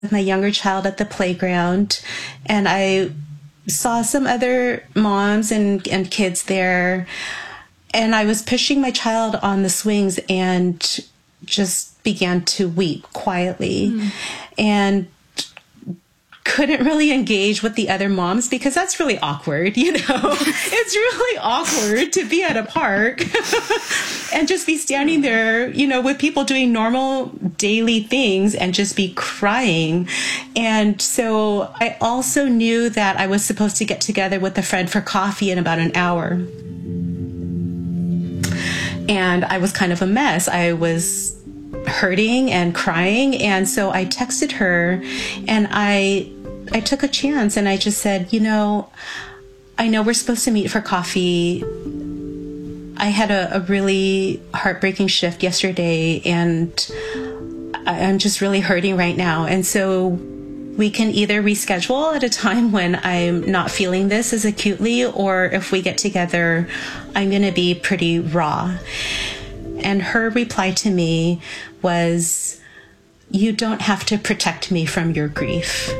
with my younger child at the playground, and I saw some other moms and kids there, and I was pushing my child on the swings and just began to weep quietly and couldn't really engage with the other moms because that's really awkward, It's really awkward to be at a park and just be standing there, with people doing normal daily things and just be crying. And so I also knew that I was supposed to get together with a friend for coffee in about an hour. And I was kind of a mess. I was hurting and crying. And so I texted her and I took a chance and I just said, I know we're supposed to meet for coffee. I had a really heartbreaking shift yesterday and I'm just really hurting right now. And so we can either reschedule at a time when I'm not feeling this as acutely, or if we get together, I'm going to be pretty raw. And her reply to me was, "You don't have to protect me from your grief."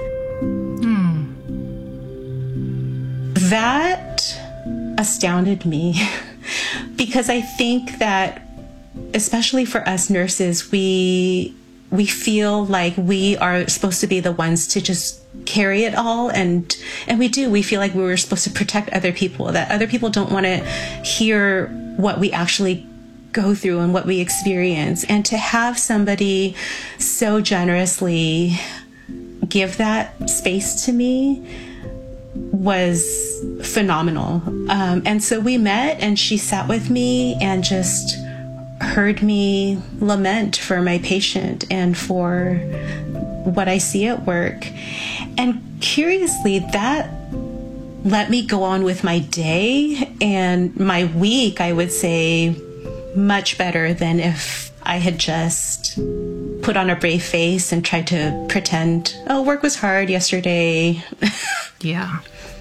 That astounded me because I think that, especially for us nurses, we feel like we are supposed to be the ones to just carry it all. And we do. We feel like we were supposed to protect other people, that other people don't want to hear what we actually go through and what we experience. And to have somebody so generously give that space to me was phenomenal. And so we met and she sat with me and just heard me lament for my patient and for what I see at work. And curiously, that let me go on with my day and my week, I would say, much better than if I had just put on a brave face and tried to pretend, oh, work was hard yesterday. Yeah.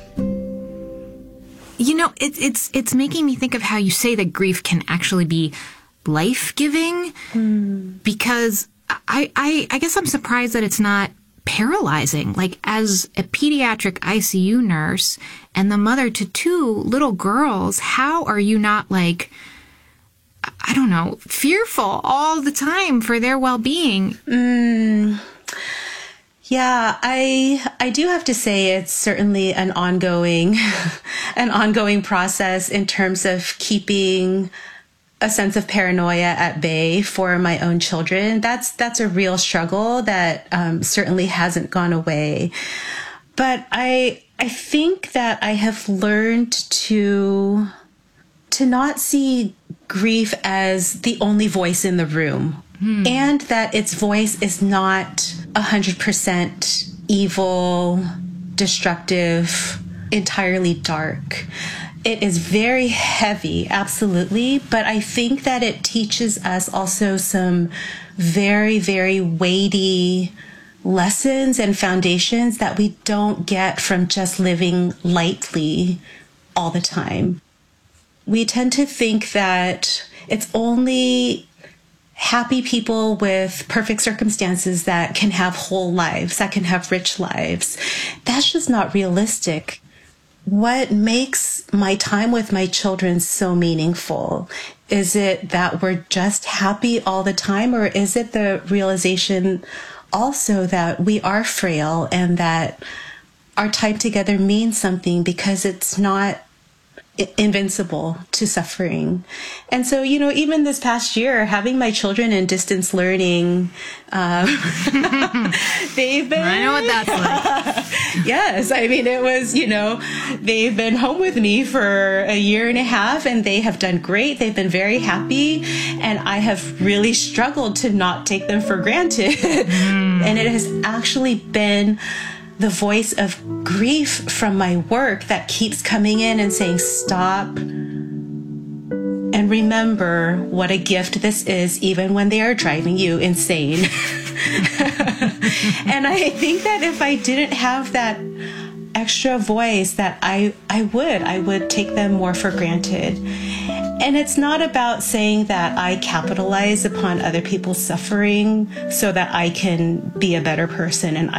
It's making me think of how you say that grief can actually be life-giving, because I guess I'm surprised that it's not paralyzing. Like, as a pediatric ICU nurse and the mother to 2 little girls, how are you not, fearful all the time for their well-being? Yeah, I do have to say it's certainly an ongoing process in terms of keeping a sense of paranoia at bay for my own children. That's a real struggle that certainly hasn't gone away. But I think that I have learned to not see grief as the only voice in the room, and that its voice is not 100% evil, destructive, entirely dark. It is very heavy, absolutely, but I think that it teaches us also some very, very weighty lessons and foundations that we don't get from just living lightly all the time. We tend to think that it's only happy people with perfect circumstances that can have whole lives, that can have rich lives. That's just not realistic. What makes my time with my children so meaningful? Is it that we're just happy all the time, or is it the realization also that we are frail and that our time together means something because it's not invincible to suffering? And so, even this past year, having my children in distance learning, they've been... I know what that's like. Yes. I mean, it was, they've been home with me for a year and a half and they have done great. They've been very happy. And I have really struggled to not take them for granted. And it has actually been the voice of grief from my work that keeps coming in and saying, stop and remember what a gift this is, even when they are driving you insane. And I think that if I didn't have that extra voice, that I would take them more for granted. And it's not about saying that I capitalize upon other people's suffering so that I can be a better person and